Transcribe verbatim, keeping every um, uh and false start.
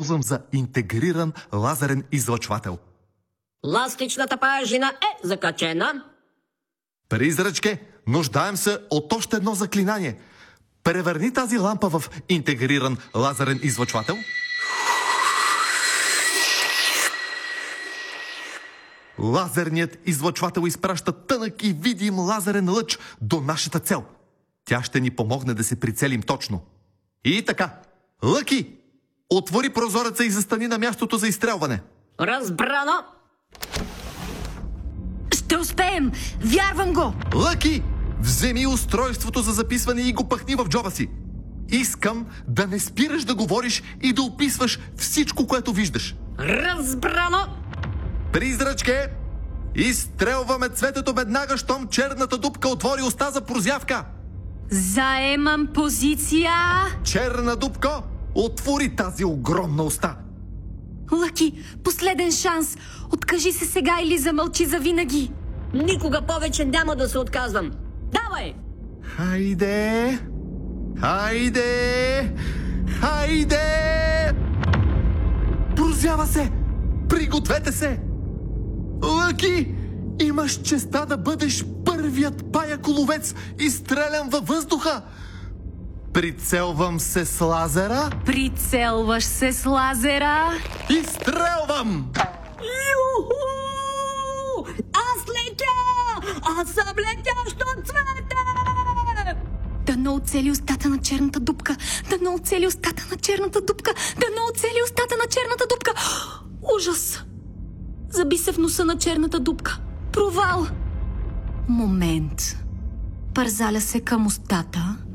използвам за интегриран лазерен излъчвател. Ластичната пажина е закачена. Призрачке, нуждаем се от още едно заклинание. Превърни тази лампа в интегриран лазерен излъчвател. Лазерният излъчвател изпраща тънък и видим лазерен лъч до нашата цел. Тя ще ни помогне да се прицелим точно. И така, Лъки, отвори прозореца и застани на мястото за изстрелване. Разбрано! Ще успеем! Вярвам го! Лъки, вземи устройството за записване и го пъхни в джоба си. Искам да не спираш да говориш и да описваш всичко, което виждаш. Разбрано! Призрачке, изстрелваме цветето веднага, щом черната дупка отвори уста за прозявка. Заемам позиция! Черна дупка, отвори тази огромна уста. Лъки, последен шанс! Откажи се сега или замълчи завинаги! Никога повече няма да се отказвам. Давай! Хайде! Хайде! Хайде! Прозява се! Пригответе се! Лъки, имаш честа да бъдеш първият паяколовец, изстрелян във въздуха! Прицелвам се с лазера. Прицелваш се с лазера. Изстрелвам! Юху! Аз летя! Аз съм летящо цвете! Дано оцели устата на черната дупка! Дано оцели устата на черната дупка! Дано оцели устата на черната дупка! Ужас! Заби се в носа на черната дупка. Провал! Момент. Парзаля се към устата